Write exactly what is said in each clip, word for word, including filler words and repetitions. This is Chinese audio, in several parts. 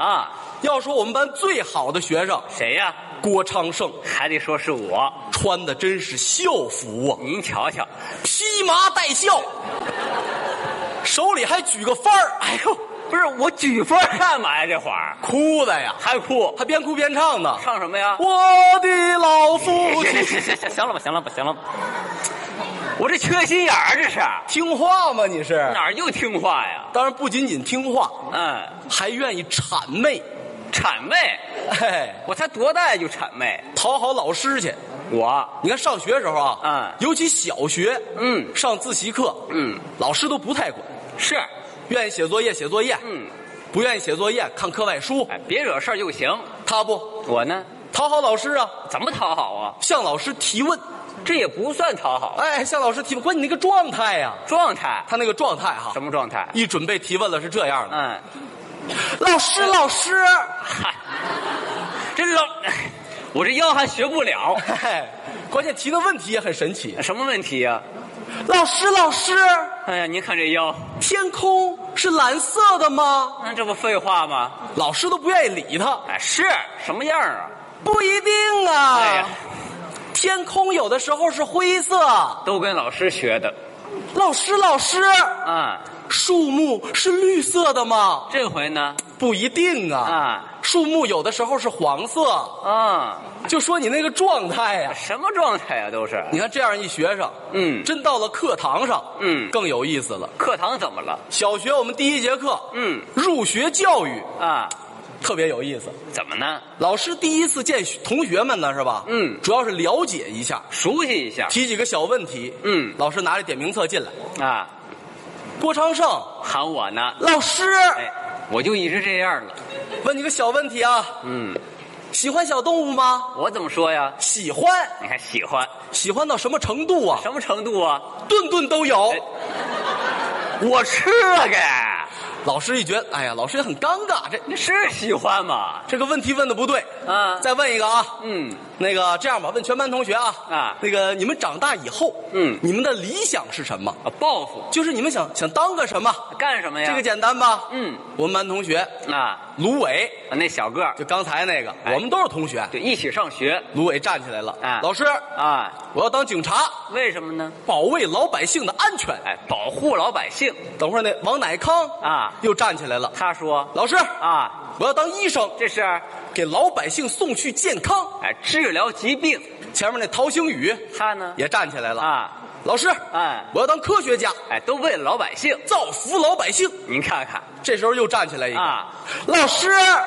啊， 要说我们班最好的学生， 谁呀？ 郭昌胜， 还得说是我。 穿的真是校服啊， 您瞧瞧， 披麻戴孝，手里还举个幡儿。哎呦， 不是我举幡干嘛呀？这会儿哭的呀， 还哭， 还边哭边唱呢。 唱什么呀？ 我的老父亲， 行行行，行了吧，行了吧，行了吧。我这缺心眼儿，这是听话吗？你是哪儿就听话呀？ 当然不仅仅听话， 嗯， 还愿意谄媚。 谄媚， 哎， 我才多大就谄媚？ 讨好老师去。 我， 你看上学时候啊， 嗯， 尤其小学， 嗯， 上自习课， 嗯， 老师都不太管， 是， 愿意写作业写作业， 嗯， 不愿意写作业看课外书。 哎，别惹事儿就行。 他不， 我呢， 讨好老师啊， 怎么讨好啊？ 向老师提问， 这也不算讨好。 哎，向老师提问，关键你那个状态呀、 状态， 他那个状态哈， 什么状态？ 一准备提问了是这样的， 嗯， 老师老师， 嗨，这老，我这腰还学不了。 嘿，关键提的问题也很神奇。 什么问题呀、 老师老师， 哎呀，您看这腰， 天空是蓝色的吗？ 那这不废话吗？ 老师都不愿意理他。 哎，是什么样啊？ 不一定啊。 哎呀， 天空有的时候是灰色。 都跟老师学的。 老师老师， 啊， 树木是绿色的吗？ 这回呢？ 不一定啊。 啊树木有的时候是黄色。 啊， 就说你那个状态呀、 什么状态呀、都是。 你看这样一学生， 嗯真到了课堂上， 嗯更有意思了。 课堂怎么了？ 小学我们第一节课， 嗯入学教育啊， 特别有意思。 怎么呢？ 老师第一次见同学们呢，是吧？ 嗯主要是了解一下， 熟悉一下。 提几个小问题。 嗯老师拿着点名册进来， 啊， 郭昌胜喊我呢。 老师， 哎，我就一直这样了。 问你个小问题啊， 嗯， 喜欢小动物吗？ 我怎么说呀？ 喜欢， 你看喜欢喜欢到什么程度啊？ 什么程度啊？ 顿顿都有。 哎我吃了给， 老师一觉得，哎呀，老师也很尴尬，这你是喜欢吗？ 这个问题问的不对。 啊， 再问一个啊， 嗯， 那个这样吧，问全班同学啊， 啊那个你们长大以后， 嗯你们的理想是什么？ 啊，报复就是你们想想当个什么？ 干什么呀？ 这个简单吧？ 嗯， 我们班同学啊， 卢伟， 那小个儿就刚才那个， 哎我们都是同学。 对，一起上学卢伟站起来了， 啊老师， 啊？ 我要当警察， 为什么呢？ 保卫老百姓的安全。 哎，保护老百姓等会儿那王乃康啊， 又站起来了， 他说老师， 啊， 我要当医生， 这是给老百姓送去健康。 哎治疗疾病。 前面那陶星宇他呢也站起来了， 啊， 老师， 哎我要当科学家， 哎，都为了老百姓。 造福老百姓。 您看看这时候又站起来一个， 啊， 老师，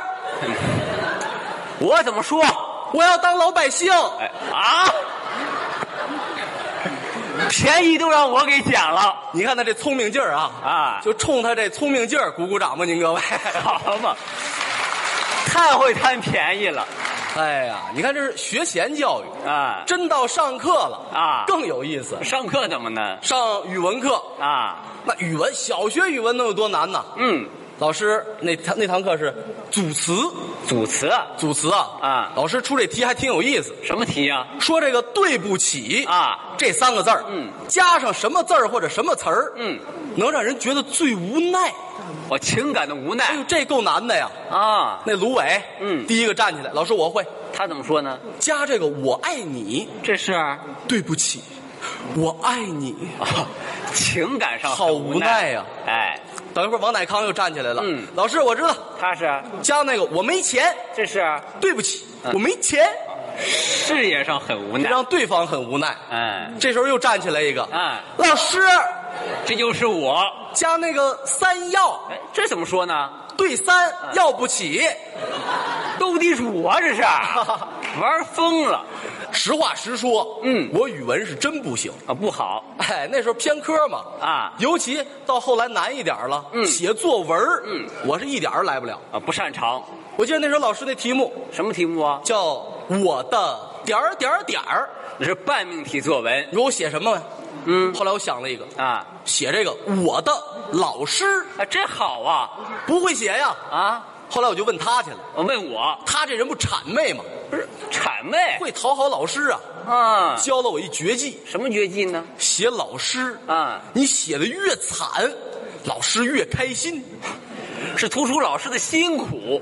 我怎么说？ 我要当老百姓。 哎啊，便宜都让我给捡了你看他这聪明劲儿啊， 啊！ 就冲他这聪明劲儿鼓鼓掌吧，您各位。 好嘛，太会贪便宜了哎呀，你看这是学前教育， 啊！ 真到上课了啊更有意思。 上课怎么呢？ 上语文课， 啊， 那语文小学语文能有多难呢？ 嗯， 老师那堂那堂课是组词， 组词啊， 组词啊啊老师出这题还挺有意思， 什么题呀？ 说这个对不起啊， 这三个字儿， 嗯， 加上什么字儿或者什么词儿， 嗯， 能让人觉得最无奈。 我情感的无哎奈呦，这够难的呀！ 啊。 那卢伟， 嗯第一个站起来，老师我会他怎么说呢？ 加这个我爱你， 这是啊， 对不起，我爱你。 情感上好很无无奈呀哎， 等一会儿王乃康又站起来了， 嗯老师我知道， 他是加那个我没钱， 这是对不起， 嗯我没钱， 事业上很无奈。 让对方很无奈。 哎， 这时候又站起来一个， 嗯， 老师这就是我。 加那个三要， 哎，这怎么说呢？ 对三要不起。 斗地主啊，这是玩疯了实话实说， 嗯我语文是真不行。 啊！不好哎，那时候偏科嘛， 啊尤其到后来难一点了， 嗯写作文， 嗯， 我是一点儿来不了。 啊，不擅长。 我记得那时候老师那题目什么题目啊？ 叫我的点儿点儿点儿， 那是半命题作文。 你说我写什么呀？ 嗯后来我想了一个， 啊写这个我的老师， 啊，这好啊不会写呀。 啊！ 后来我就问他去了， 我问我他这人不谄媚吗？ 不是谄媚会讨好老师啊， 啊？ 教了我一绝技， 什么绝技呢？ 写老师啊， 你写的越惨，老师越开心。 是突出老师的辛苦